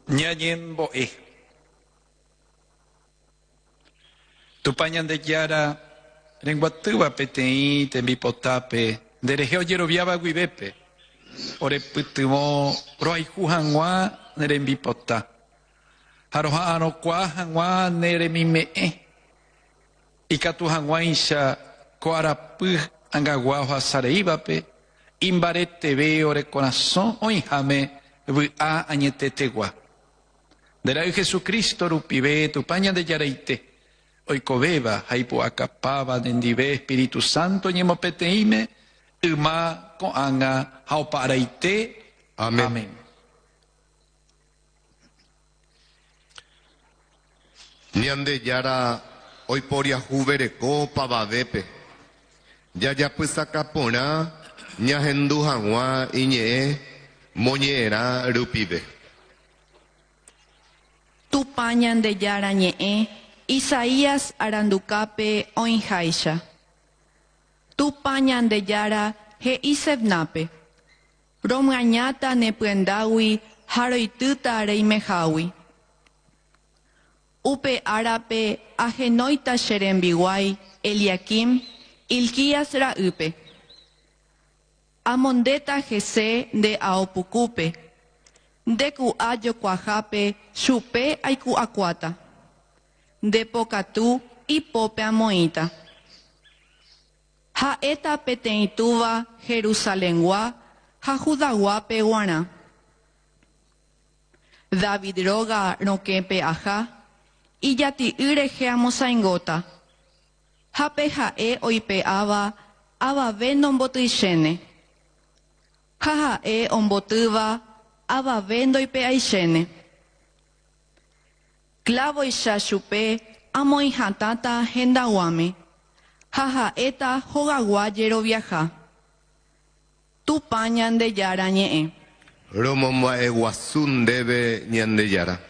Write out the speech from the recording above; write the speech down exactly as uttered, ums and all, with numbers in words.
ñañembo e. Tupañan de yara, renguatúa peteí, tembipotape, derejeo yeroviaba guibepe, ore putumo, roai jujanwa, nerembipota, haroja anokwa janwa, neremime e, ikatu janwa isha, coarapu, angaguaja sareibape, imbarete ve ore corazón, oijame, a añetetegua. De la Jesucristo rupibe, tupañan de yareite. Oikobeba, haipo acapaba, dendive, Espíritu Santo, ñemopeteime, uma, coanga, hauparaite. Amén. Amén. Ñande yara, hoy poria juvereco pavavepe. Ya ya pues acapona, ñahendu hanwa, iñe, moñera, rupibe. Tupañan de yara ñe. Isaías aranducape oinjaisha. Tupañan de yara he isebnape. Romgañata neprendawi haroituta reimejawi. Upe arape ajenoita sherembiguay Eliakim Ilquías raupe. Amondeta jese de aopucupe. Deku ayo cuajape chupe aiku acuata. De pocatú y pope amoita. Ha eta peteituva Jerusaléngua, ha judaguape guana. David roga roquepe aja, y yati ureje amosaingota. Ha peja e oipe ava, ava ven ombotuishene. Ha ha e ombotuva, ava vendo ipe aishene. Clavo y shashupe, amo y hatata hendawame. Jaja eta jogaguayero viaja. Tupañan de yara ñe. Romomba e guasun debe ñande yara.